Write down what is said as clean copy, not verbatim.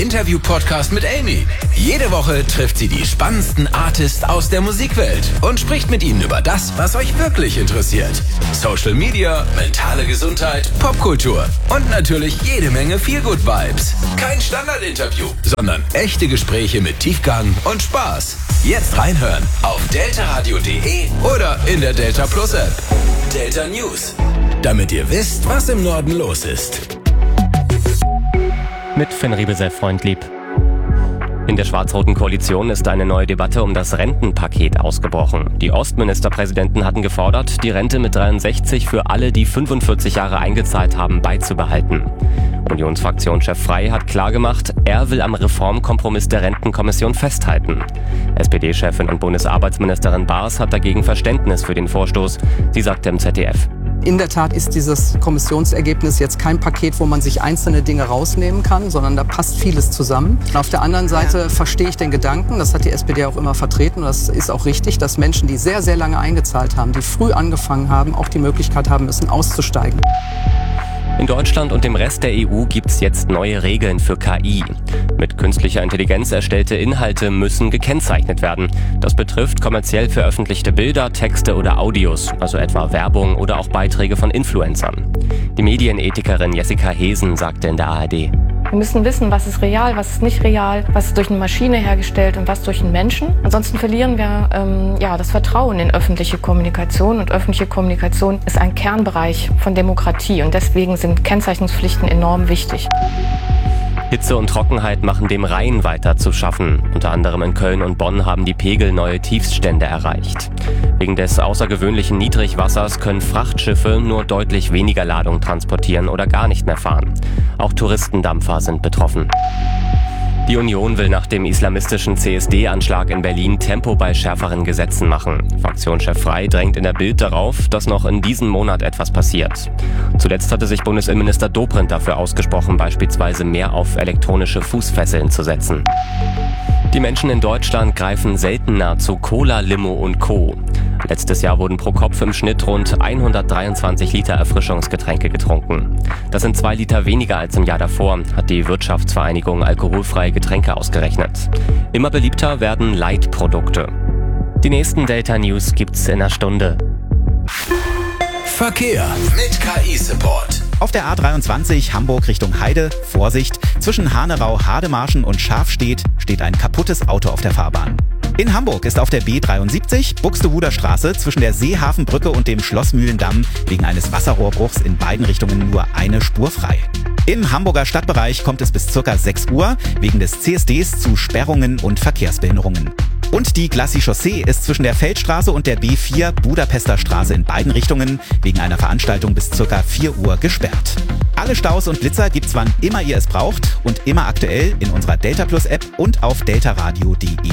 Interview-Podcast mit Amy. Jede Woche trifft sie die spannendsten Artists aus der Musikwelt und spricht mit ihnen über das, was euch wirklich interessiert. Social Media, mentale Gesundheit, Popkultur und natürlich jede Menge Feelgood-Vibes. Kein Standardinterview, sondern echte Gespräche mit Tiefgang und Spaß. Jetzt reinhören auf deltaradio.de oder in der Delta Plus App. Delta News, damit ihr wisst, was im Norden los ist. Mit Finn Riebesell-Freundlieb. In der schwarz-roten Koalition ist eine neue Debatte um das Rentenpaket ausgebrochen. Die Ostministerpräsidenten hatten gefordert, die Rente mit 63 für alle, die 45 Jahre eingezahlt haben, beizubehalten. Unionsfraktionschef Frey hat klargemacht, er will am Reformkompromiss der Rentenkommission festhalten. SPD-Chefin und Bundesarbeitsministerin Baas hat dagegen Verständnis für den Vorstoß. Sie sagte im ZDF: In der Tat ist dieses Kommissionsergebnis jetzt kein Paket, wo man sich einzelne Dinge rausnehmen kann, sondern da passt vieles zusammen. Und auf der anderen Seite verstehe ich den Gedanken, das hat die SPD auch immer vertreten, und das ist auch richtig, dass Menschen, die sehr, sehr lange eingezahlt haben, die früh angefangen haben, auch die Möglichkeit haben müssen, auszusteigen. In Deutschland und dem Rest der EU gibt's jetzt neue Regeln für KI. Mit künstlicher Intelligenz erstellte Inhalte müssen gekennzeichnet werden. Das betrifft kommerziell veröffentlichte Bilder, Texte oder Audios, also etwa Werbung oder auch Beiträge von Influencern. Die Medienethikerin Jessica Hesen sagte in der ARD: Wir müssen wissen, was ist real, was ist nicht real, was ist durch eine Maschine hergestellt und was durch einen Menschen. Ansonsten verlieren wir das Vertrauen in öffentliche Kommunikation. Und öffentliche Kommunikation ist ein Kernbereich von Demokratie. Und deswegen sind Kennzeichnungspflichten enorm wichtig. Hitze und Trockenheit machen dem Rhein weiter zu schaffen. Unter anderem in Köln und Bonn haben die Pegel neue Tiefststände erreicht. Wegen des außergewöhnlichen Niedrigwassers können Frachtschiffe nur deutlich weniger Ladung transportieren oder gar nicht mehr fahren. Auch Touristendampfer sind betroffen. Die Union will nach dem islamistischen CSD-Anschlag in Berlin Tempo bei schärferen Gesetzen machen. Fraktionschef Frey drängt in der Bild darauf, dass noch in diesem Monat etwas passiert. Zuletzt hatte sich Bundesinnenminister Dobrindt dafür ausgesprochen, beispielsweise mehr auf elektronische Fußfesseln zu setzen. Die Menschen in Deutschland greifen seltener zu Cola, Limo und Co. Letztes Jahr wurden pro Kopf im Schnitt rund 123 Liter Erfrischungsgetränke getrunken. Das sind 2 Liter weniger als im Jahr davor, hat die Wirtschaftsvereinigung Alkoholfreie Getränke ausgerechnet. Immer beliebter werden Light-Produkte. Die nächsten Delta News gibt's in einer Stunde. Verkehr mit KI-Support. Auf der A23 Hamburg Richtung Heide, Vorsicht, zwischen Hanerau, Hademarschen und Schafstedt steht ein kaputtes Auto auf der Fahrbahn. In Hamburg ist auf der B73 Buxtehuder Straße zwischen der Seehafenbrücke und dem Schlossmühlendamm wegen eines Wasserrohrbruchs in beiden Richtungen nur eine Spur frei. Im Hamburger Stadtbereich kommt es bis ca. 6 Uhr wegen des CSDs zu Sperrungen und Verkehrsbehinderungen. Und die Glacis-Chaussee ist zwischen der Feldstraße und der B4 Budapester Straße in beiden Richtungen wegen einer Veranstaltung bis ca. 4 Uhr gesperrt. Alle Staus und Blitzer gibt's wann immer ihr es braucht und immer aktuell in unserer Delta Plus App und auf deltaradio.de.